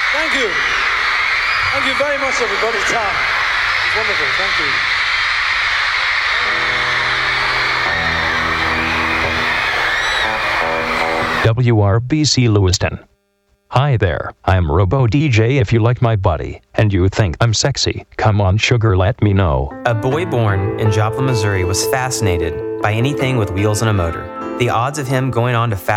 Thank you. Thank you very much, everybody. It's wonderful. Thank you. WRBC Lewiston. Hi there, I'm Robo DJ. If you like my body and you think I'm sexy, come on sugar, let me know. A boy born in Joplin, Missouri was fascinated by anything with wheels and a motor. The odds of him going on to